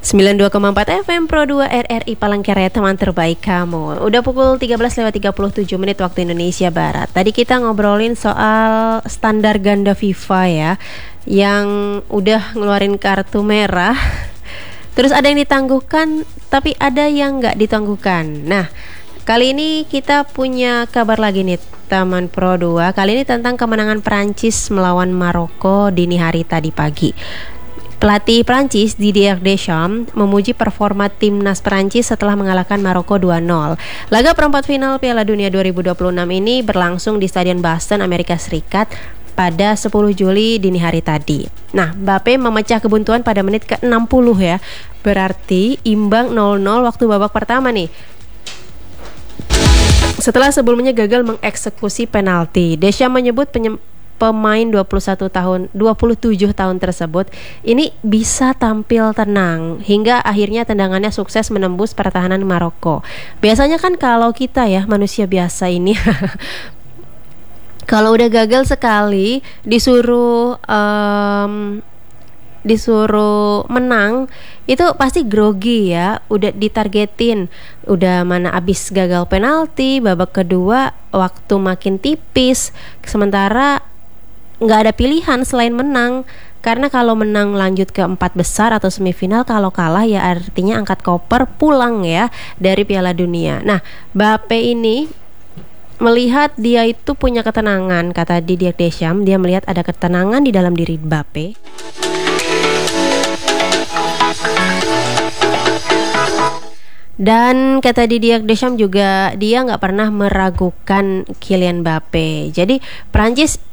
92,4 FM Pro 2 RRI Palangkaraya, teman terbaik kamu. Udah pukul 13:37 waktu Indonesia Barat. Tadi kita ngobrolin soal standar ganda FIFA ya, yang udah ngeluarin kartu merah. Terus ada yang ditangguhkan, tapi ada yang nggak ditangguhkan. Nah, kali ini kita punya kabar lagi nih, Taman Pro 2. Kali ini tentang kemenangan Prancis melawan Maroko dini hari tadi pagi. Pelatih Prancis Didier Deschamps memuji performa timnas Prancis setelah mengalahkan Maroko 2-0. Laga perempat final Piala Dunia 2026 ini berlangsung di Stadion Boston, Amerika Serikat pada 10 Juli dini hari tadi. Nah, Mbappe memecah kebuntuan pada menit ke-60 ya. Berarti imbang 0-0 waktu babak pertama nih. Setelah sebelumnya gagal mengeksekusi penalti, Deschamps menyebut pemain 27 tahun tersebut ini bisa tampil tenang hingga akhirnya tendangannya sukses menembus pertahanan Maroko. Biasanya kan kalau kita ya manusia biasa ini kalau udah gagal sekali disuruh menang itu pasti grogi ya, udah ditargetin, udah mana abis gagal penalti, babak kedua waktu makin tipis, sementara nggak ada pilihan selain menang, karena kalau menang lanjut ke 4 besar atau semifinal, kalau kalah ya artinya angkat koper pulang ya dari Piala Dunia. Nah, Mbappe ini melihat dia itu punya ketenangan, kata Didier Deschamps, dia melihat ada ketenangan di dalam diri Mbappe. Dan kata Didier Deschamps juga dia nggak pernah meragukan Kylian Mbappe. Jadi Prancis